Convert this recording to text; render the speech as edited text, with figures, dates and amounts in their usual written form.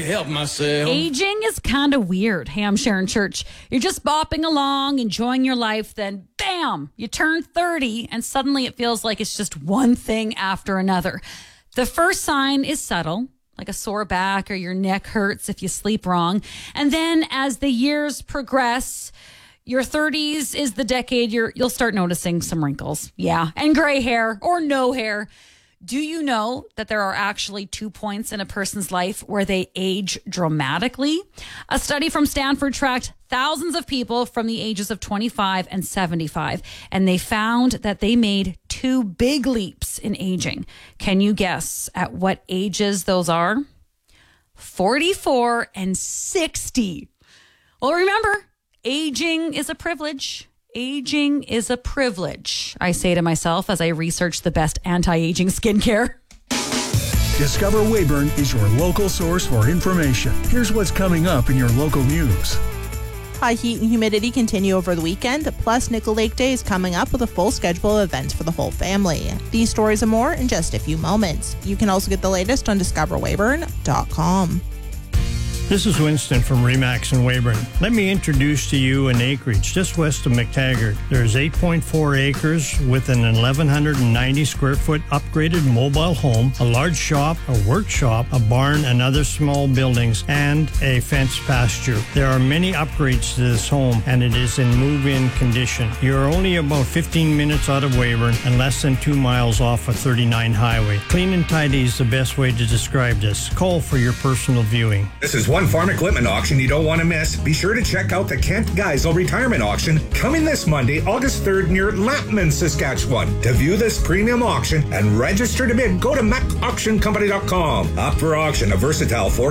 help myself. Aging is kind of weird. Hey, I'm Sharon Church. You're just bopping along, enjoying your life, then bam, you turn 30 and suddenly it feels like it's just one thing after another. The first sign is subtle, like a sore back or your neck hurts if you sleep wrong. And then as the years progress, your 30s is the decade you'll start noticing some wrinkles. Yeah, and gray hair or no hair. Do you know that there are actually 2 points in a person's life where they age dramatically? A study from Stanford tracked thousands of people from the ages of 25 and 75, and they found that they made 2 big leaps in aging. Can you guess at what ages those are? 44 and 60. Well, remember, aging is a privilege. Aging is a privilege, I say to myself as I research the best anti-aging skincare. Discover Weyburn is your local source for information. Here's what's coming up in your local news. High heat and humidity continue over the weekend, plus Nickel Lake Day is coming up with a full schedule of events for the whole family. These stories and more in just a few moments. You can also get the latest on discoverweyburn.com. This is Winston from Remax in Weyburn. Let me introduce to you an acreage just west of McTaggart. There's 8.4 acres with an 1,190 square foot upgraded mobile home, a large shop, a workshop, a barn, and other small buildings, and a fenced pasture. There are many upgrades to this home, and it is in move-in condition. You're only about 15 minutes out of Weyburn and less than 2 miles off of 39 Highway. Clean and tidy is the best way to describe this. Call for your personal viewing. This is one farm equipment auction you don't want to miss. Be sure to check out the Kent Geisel Retirement Auction coming this Monday, August 3rd near Lampman, Saskatchewan. To view this premium auction and register to bid, go to macauctioncompany.com. Up for auction, a versatile